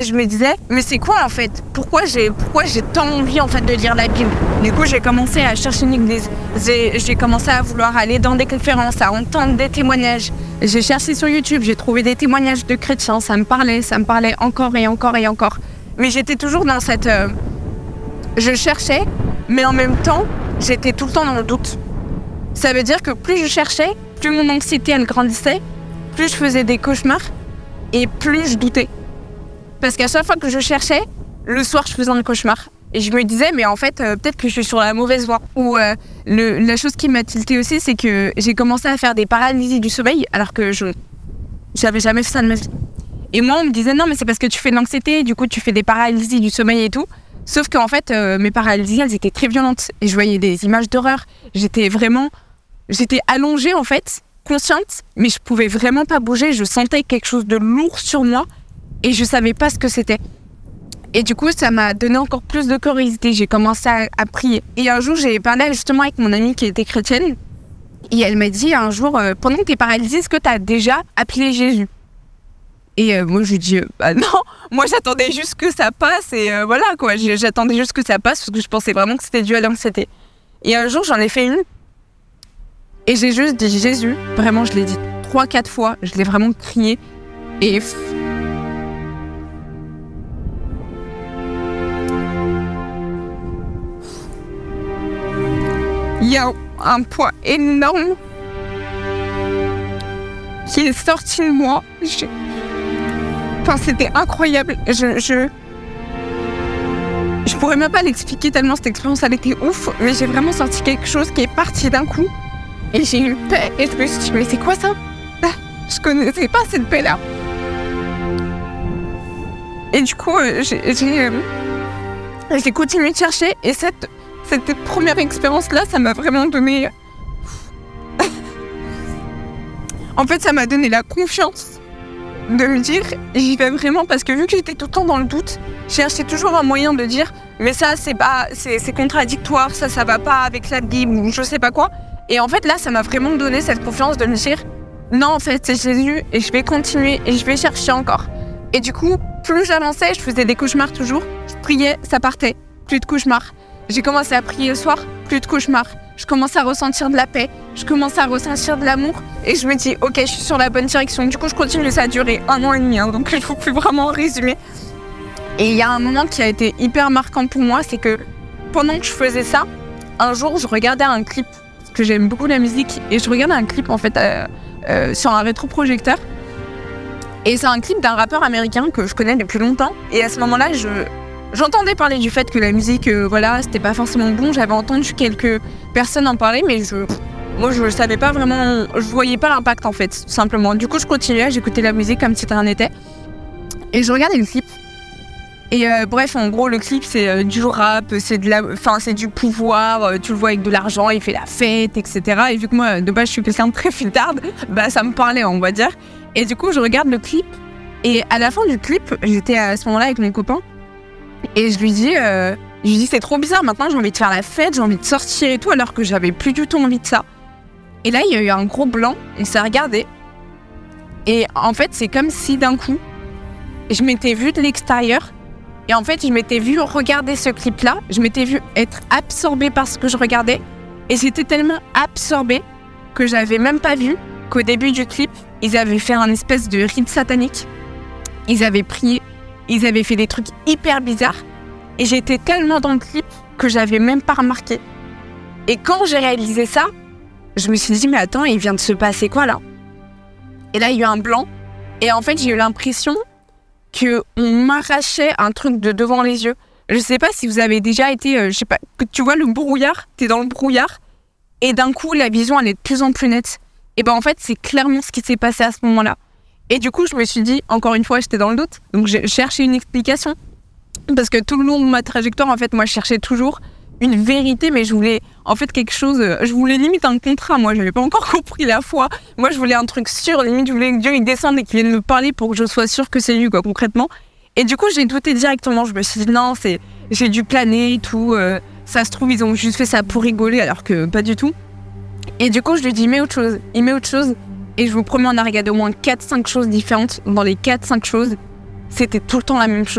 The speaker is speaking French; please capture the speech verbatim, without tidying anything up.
je me disais, mais c'est quoi en fait ? Pourquoi j'ai, pourquoi j'ai tant envie en fait de lire la Bible ? Du coup, j'ai commencé à chercher une église. J'ai, j'ai commencé à vouloir aller dans des conférences, à entendre des témoignages. J'ai cherché sur YouTube, j'ai trouvé des témoignages de chrétiens. Ça me parlait, ça me parlait encore et encore et encore. Mais j'étais toujours dans cette... Euh, je cherchais, mais en même temps, j'étais tout le temps dans le doute. Ça veut dire que plus je cherchais, plus mon anxiété elle grandissait, plus je faisais des cauchemars et plus je doutais. Parce qu'à chaque fois que je cherchais, le soir je faisais un cauchemar. Et je me disais, mais en fait, euh, peut-être que je suis sur la mauvaise voie. Ou euh, le, la chose qui m'a tiltée aussi, c'est que j'ai commencé à faire des paralysies du sommeil, alors que je n'avais jamais fait ça de ma vie. Et moi, on me disait, non, mais c'est parce que tu fais de l'anxiété, du coup, tu fais des paralysies du sommeil et tout. Sauf qu'en fait, euh, mes paralysies, elles étaient très violentes. Et je voyais des images d'horreur. J'étais vraiment... J'étais allongée, en fait, consciente, mais je pouvais vraiment pas bouger. Je sentais quelque chose de lourd sur moi et je savais pas ce que c'était. Et du coup, ça m'a donné encore plus de curiosité. J'ai commencé à, à prier. Et un jour, j'ai parlé justement avec mon amie qui était chrétienne. Et elle m'a dit un jour, euh, pendant que t'es paralysée, est-ce que t'as déjà appelé Jésus ? Et euh, moi, je lui dis, euh, bah non, moi j'attendais juste que ça passe. Et euh, voilà, quoi, j'attendais juste que ça passe parce que je pensais vraiment que c'était dû à l'anxiété. Et un jour, j'en ai fait une. Et j'ai juste dit Jésus. Vraiment, je l'ai dit trois, quatre fois. Je l'ai vraiment crié. Et... il y a un poids énorme qui est sorti de moi. Je... Enfin, c'était incroyable. Je, je... je pourrais même pas l'expliquer tellement cette expérience, elle était ouf. Mais j'ai vraiment senti quelque chose qui est parti d'un coup. Et j'ai eu une paix. Et je me suis dit, mais c'est quoi ça ? Je connaissais pas cette paix-là. Et du coup, j'ai, j'ai, euh, j'ai continué de chercher. Et cette... Cette première expérience-là, ça m'a vraiment donné... en fait, ça m'a donné la confiance de me dire, j'y vais vraiment, parce que vu que j'étais tout le temps dans le doute, je cherchais toujours un moyen de dire, mais ça, c'est pas, c'est, c'est contradictoire, ça, ça va pas avec la Bible, ou je sais pas quoi. Et en fait, là, ça m'a vraiment donné cette confiance de me dire, non, en fait, c'est Jésus, et je vais continuer, et je vais chercher encore. Et du coup, plus j'avançais, je faisais des cauchemars toujours, je priais, ça partait, plus de cauchemars. J'ai commencé à prier le soir, plus de cauchemars. Je commençais à ressentir de la paix, je commençais à ressentir de l'amour. Et je me dis, ok, je suis sur la bonne direction. Du coup, je continue, ça a duré un an et demi, hein, donc il faut plus vraiment résumer. Et il y a un moment qui a été hyper marquant pour moi, c'est que pendant que je faisais ça, un jour, je regardais un clip, parce que j'aime beaucoup la musique, et je regardais un clip, en fait, euh, euh, sur un rétroprojecteur. Et c'est un clip d'un rappeur américain que je connais depuis longtemps. Et à ce moment-là, je... J'entendais parler du fait que la musique, euh, voilà, c'était pas forcément bon. J'avais entendu quelques personnes en parler, mais je, moi, je savais pas vraiment, je voyais pas l'impact en fait, tout simplement. Du coup, je continuais, j'écoutais la musique comme si de rien n'était, et je regardais le clip. Et euh, bref, en gros, le clip, c'est euh, du rap, c'est de la, enfin, c'est du pouvoir. Euh, tu le vois avec de l'argent, il fait la fête, et cetera. Et vu que moi, de base, je suis quelqu'un de très filarde, bah, ça me parlait, on va dire. Et du coup, je regarde le clip, et à la fin du clip, j'étais à ce moment-là avec mon copain. Et je lui dis, euh, je lui dis c'est trop bizarre, maintenant j'ai envie de faire la fête, j'ai envie de sortir et tout, alors que j'avais plus du tout envie de ça. Et là, il y a eu un gros blanc, on s'est regardé. Et en fait, c'est comme si d'un coup, je m'étais vue de l'extérieur. Et en fait, je m'étais vue regarder ce clip-là, je m'étais vue être absorbée par ce que je regardais. Et j'étais tellement absorbée que j'avais même pas vu qu'au début du clip, ils avaient fait un espèce de rite satanique. Ils avaient prié. Ils avaient fait des trucs hyper bizarres. Et j'étais tellement dans le clip que j'avais même pas remarqué. Et quand j'ai réalisé ça, je me suis dit, mais attends, il vient de se passer quoi là ? Et là, il y a eu un blanc. Et en fait, j'ai eu l'impression qu'on m'arrachait un truc de devant les yeux. Je sais pas si vous avez déjà été, euh, je sais pas, que tu vois le brouillard, t'es dans le brouillard. Et d'un coup, la vision, elle est de plus en plus nette. Et ben en fait, c'est clairement ce qui s'est passé à ce moment-là. Et du coup, je me suis dit, encore une fois, j'étais dans le doute. Donc, j'ai cherché une explication. Parce que tout le long de ma trajectoire, en fait, moi, je cherchais toujours une vérité, mais je voulais, en fait, quelque chose... Je voulais limite un contrat, moi. Je n'avais pas encore compris la foi. Moi, je voulais un truc sûr. Limite, je voulais que Dieu, il descende et qu'il vienne me parler pour que je sois sûre que c'est lui, quoi, concrètement. Et du coup, j'ai douté directement. Je me suis dit, non, c'est, j'ai dû planer et tout. Euh, ça se trouve, ils ont juste fait ça pour rigoler, alors que pas du tout. Et du coup, je lui dis, mets autre chose. Il met autre chose. Et je vous promets, on a regardé au moins quatre cinq choses différentes. Dans les quatre cinq choses, c'était tout le temps la même chose.